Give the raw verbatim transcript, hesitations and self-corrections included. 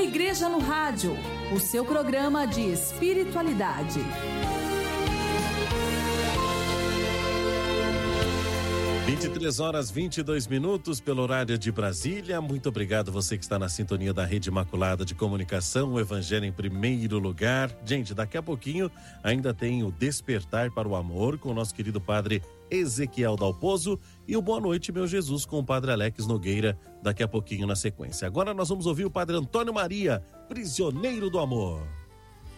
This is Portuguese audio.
Igreja no Rádio, o seu programa de espiritualidade. vinte e três horas, vinte e dois minutos pelo horário de Brasília. Muito obrigado você que está na sintonia da Rede Imaculada de Comunicação, o Evangelho em primeiro lugar. Gente, daqui a pouquinho ainda tem o Despertar para o Amor com o nosso querido padre Ezequiel Dalpozo e o Boa Noite, meu Jesus, com o padre Alex Nogueira, daqui a pouquinho na sequência. Agora nós vamos ouvir o padre Antônio Maria, Prisioneiro do Amor.